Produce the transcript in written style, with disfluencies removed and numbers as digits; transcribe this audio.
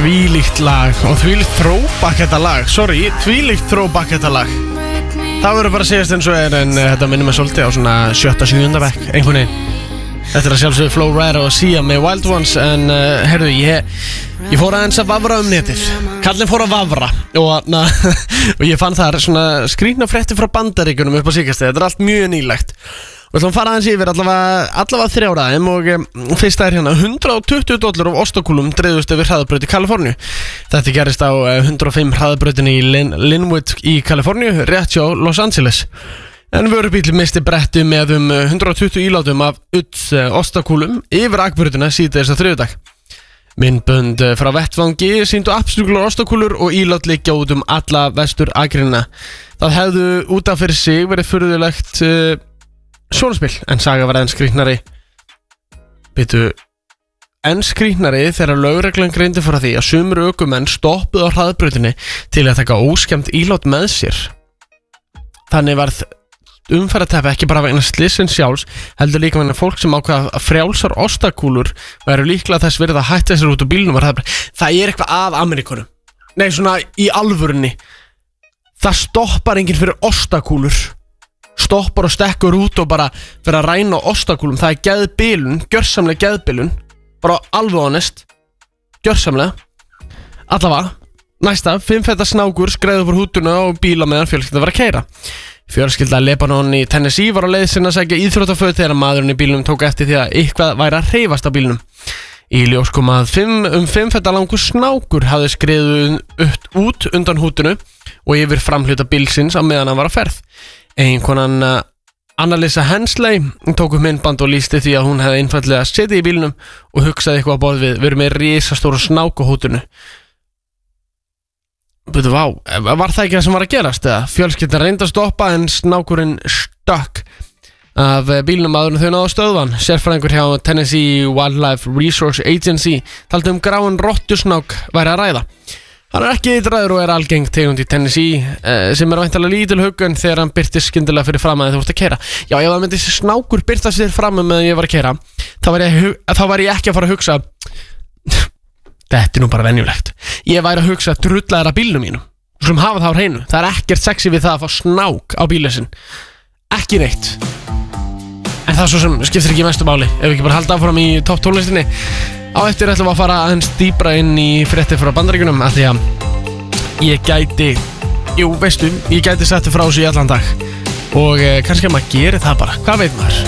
Þvílíkt lag og þvílíkt throwback þetta lag. Sorry, þvílíkt throwback þetta lag. Það verður bara að segjast eins og en þetta minnir mig svolítið á svona 7.-7. bekk, einhvern veginn. Þetta er að sjálfsögðu Flo Rida og Sia með Wild Ones. En heyrðu, ég fór aðeins að vafra netið. Kallinn fór að vafra og ég fann þar svona skrýtna fréttir frá Bandaríkjunum upp á síkastið. Þetta er allt mjög nýlegt. Við ætlum að fara aðeins yfir allavega 3 áraðum og fyrsta er hérna $120 af ostakúlum dreifðust yfir hraðabraut í Kaliforníu. Þetta gerist á 105 hraðabrautinni í Linwood í Kaliforníu, rétt hjá Los Angeles. En vörubíll misti bretti með 120 ílátum af ostakúlum yfir akbrautina síðdegis á þriðjudag. Myndbönd frá vettvangi sýndu absolutt ostakúlur og ílát liggja út alla vestur akrina. Það hefðu út af fyrir sig verið furðulegt sjónarspil, en saga var enn skrýtnari. Enn skrýtnari þegar lögreglan greindi frá því að sumir ökumenn stoppuðu á hraðbrautinni til að taka óskemmt ílát með sér. Þannig varð umferðarteppi ekki bara vegna slysins sjálfs, heldur líka vegna fólk sem ákvað að frjálsar ostakúlur væru líklega þess virði að hætta sér út úr bílnum. Það er eitthvað að Ameríkunum. Nei, svona í alvörunni. Það stoppar enginn fyrir ostakúlur. Stoppar og stekkur út og bara fyrir að ræna ostakúlum. Það er geðbilun, gjörsamlega geðbilun. Bara alveg honest. Gjörsamlega. Allavega, næsta, 5 feta snákur skreið upp úr hútuna og bíla meðan fjölskylda var að keyra. Fjölskylda Lebanon í Tennessee var á leið sinna að sækja íþróttaföt þegar maðurinn í bílnum tók eftir því að eitthvað væri að hreyfast á bílnum. Í ljós kom að 5 feta langur snákur hafði skriðið út undan hútunu og yfir framhluta bílsins á meðan hann var á ferð. Eiginkonan Annalisa Hensley tók upp myndband og lýsti því að hún hefði einfaldlega setið í bílnum og hugsaði eitthvað á borð við erum með risastóra snák á hútunu. Vá, var það ekki það sem var að gerast eða? Fjölskyldan reyndi að stoppa en snákurinn stökk af bílnum áður en þau náðu stöðvan. Sérfræðingur hjá Tennessee Wildlife Resource Agency taldi gráan rottusnák væri að ræða. Hann er ekki eitræður og er algeng tegund í Tennessee sem er væntanlega lítil huggun þegar hann birtist skyndilega fyrir fram að þú ert að keyra. Já, ef það myndi þessi snákur birtast þér fram meðan ég var að keyra, þá var ég ekki að fara að hugsa þetta er nú bara venjulegt. Ég væri að hugsa drullaðir að bílnum mínum. Svo sem hafa það á hreinu. Það er ekkert sexy við það að fá snák á bílinn sinn. Ekki neitt. En það svo sem skiptir ekki mestu máli. Ef við ekki bara halda áfram í topp tónlistinni. Á eftir ætlum við að fara aðeins dýpra inn í fréttir frá Bandaríkjunum af því að ég gæti sett frá sig í allan dag. Og kannski að maður gerir það bara. Hvað veit maður?